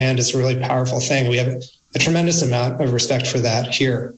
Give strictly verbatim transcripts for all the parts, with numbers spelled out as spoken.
is a really powerful thing. We have a tremendous amount of respect for that here.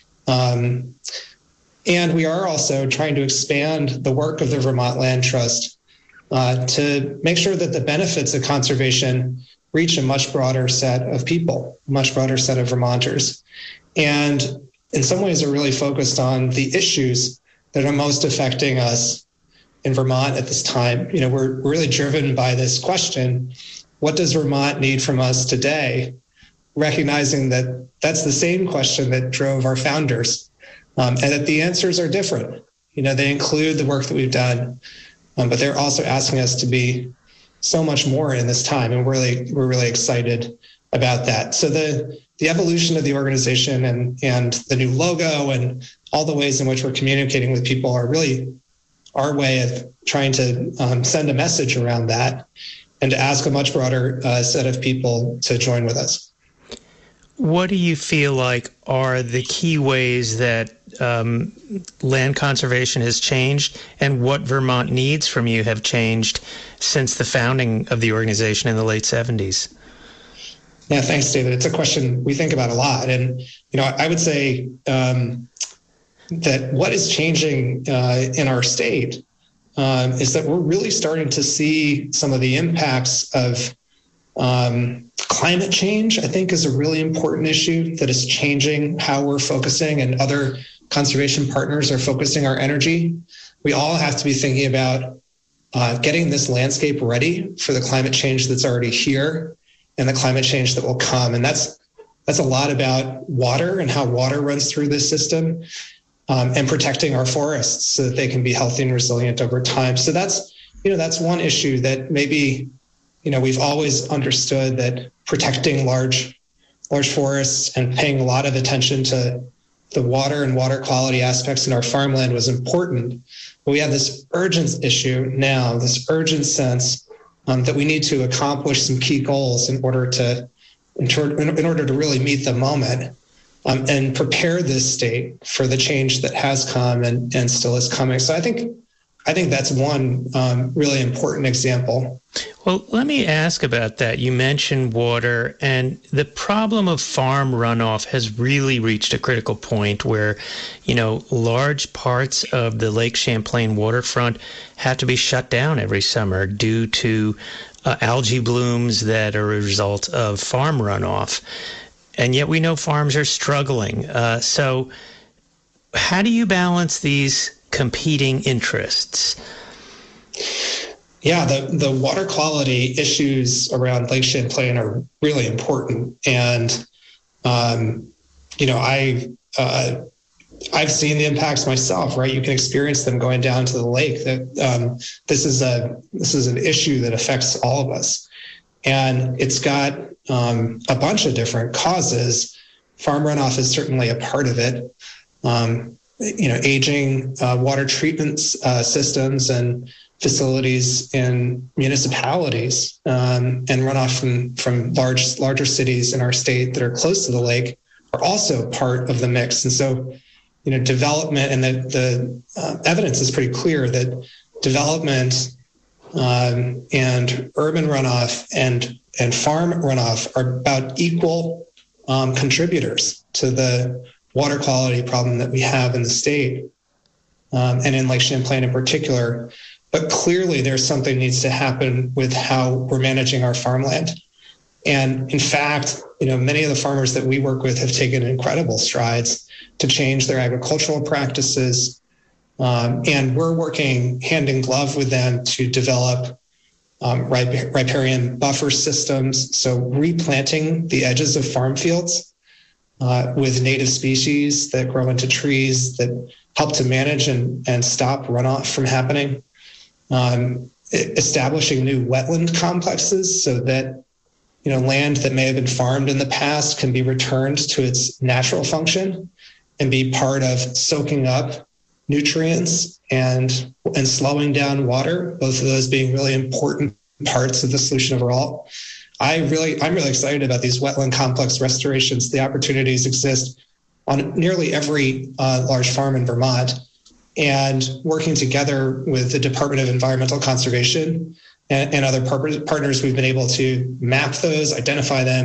Um, and we are also trying to expand the work of the Vermont Land Trust uh, to make sure that the benefits of conservation reach a much broader set of people, a much broader set of Vermonters. And in some ways are really focused on the issues that are most affecting us in Vermont at this time. You know, we're really driven by this question, what does Vermont need from us today? Recognizing that that's the same question that drove our founders, um, and that the answers are different. You know, they include the work that we've done, um, but they're also asking us to be so much more in this time, and we're really we're really excited about that. So the the evolution of the organization and and the new logo and all the ways in which we're communicating with people are really our way of trying to um, send a message around that and to ask a much broader uh, set of people to join with us. What do you feel like are the key ways that um, land conservation has changed, and what Vermont needs from you have changed since the founding of the organization in the late seventies? Yeah, thanks, David. It's a question we think about a lot. And, you know, I would say um, that what is changing uh, in our state um, is that we're really starting to see some of the impacts of um, climate change, I think, is a really important issue that is changing how we're focusing, and other conservation partners are focusing our energy. We all have to be thinking about uh, getting this landscape ready for the climate change that's already here and the climate change that will come. And that's that's a lot about water and how water runs through this system, um, and protecting our forests so that they can be healthy and resilient over time. So that's, you know, that's one issue that maybe, you know, we've always understood that protecting large, large forests and paying a lot of attention to the water and water quality aspects in our farmland was important. But we have this urgent issue now, this urgent sense um, that we need to accomplish some key goals in order to, in, ter- in order to really meet the moment um, and prepare this state for the change that has come and, and still is coming. So I think I think that's one um, really important example. Well, let me ask about that. You mentioned water, and the problem of farm runoff has really reached a critical point where, you know, large parts of the Lake Champlain waterfront have to be shut down every summer due to uh, algae blooms that are a result of farm runoff. And yet we know farms are struggling. Uh, so how do you balance these competing interests? Yeah, the, the water quality issues around Lake Champlain are really important. And, um, you know, I, uh, I've seen the impacts myself, right? You can experience them going down to the lake. That um, this is a this is an issue that affects all of us. And it's got um, a bunch of different causes. Farm runoff is certainly a part of it. Um, you know, aging uh, water treatment uh, systems and facilities in municipalities um, and runoff from, from large, larger cities in our state that are close to the lake are also part of the mix. And so, you know, development and the, the uh, evidence is pretty clear that development um, and urban runoff and, and farm runoff are about equal um, contributors to the water quality problem that we have in the state, um, and in Lake Champlain in particular. But clearly there's something needs to happen with how we're managing our farmland. And in fact, you know, many of the farmers that we work with have taken incredible strides to change their agricultural practices. Um, and we're working hand in glove with them to develop um, rip- riparian buffer systems. So replanting the edges of farm fields Uh, with native species that grow into trees that help to manage and, and stop runoff from happening. Um, establishing new wetland complexes so that, you know, land that may have been farmed in the past can be returned to its natural function and be part of soaking up nutrients and, and slowing down water, both of those being really important parts of the solution overall. I really, I'm really excited about these wetland complex restorations. The opportunities exist on nearly every uh, large farm in Vermont, and working together with the Department of Environmental Conservation and, and other par- partners, we've been able to map those, identify them,